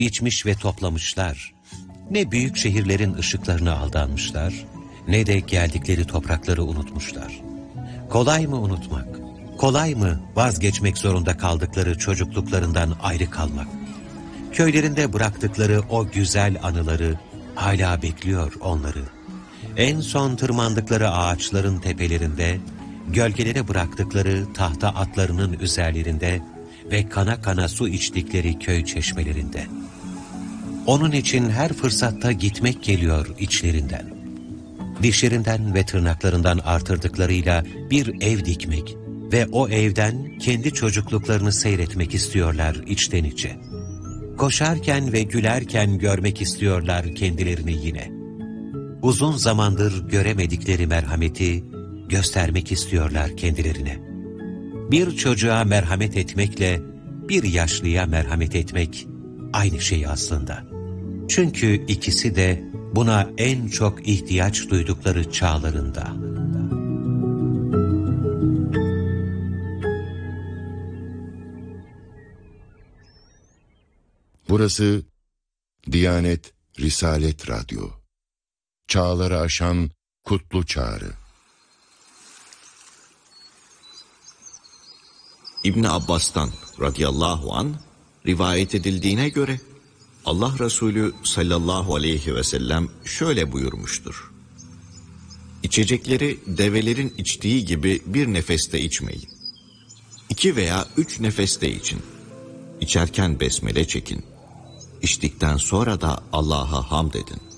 içmiş ve toplamışlar. Ne büyük şehirlerin ışıklarına aldanmışlar, ne de geldikleri toprakları unutmuşlar. Kolay mı unutmak? Kolay mı vazgeçmek zorunda kaldıkları çocukluklarından ayrı kalmak? Köylerinde bıraktıkları o güzel anıları hala bekliyor onları. En son tırmandıkları ağaçların tepelerinde, gölgelere bıraktıkları tahta atlarının üzerlerinde ve kana kana su içtikleri köy çeşmelerinde. Onun için her fırsatta gitmek geliyor içlerinden. Dişlerinden ve tırnaklarından artırdıklarıyla bir ev dikmek ve o evden kendi çocukluklarını seyretmek istiyorlar içten içe. Koşarken ve gülerken görmek istiyorlar kendilerini yine. Uzun zamandır göremedikleri merhameti göstermek istiyorlar kendilerine. Bir çocuğa merhamet etmekle bir yaşlıya merhamet etmek aynı şey aslında. Çünkü ikisi de buna en çok ihtiyaç duydukları çağlarında. Burası Diyanet Risalet Radyo. Çağları aşan kutlu çağrı. İbn Abbas'tan radıyallahu an rivayet edildiğine göre Allah Resulü sallallahu aleyhi ve sellem şöyle buyurmuştur. İçecekleri develerin içtiği gibi bir nefeste içmeyin. 2 veya 3 nefeste için. İçerken besmele çekin. İçtikten sonra da Allah'a hamd edin.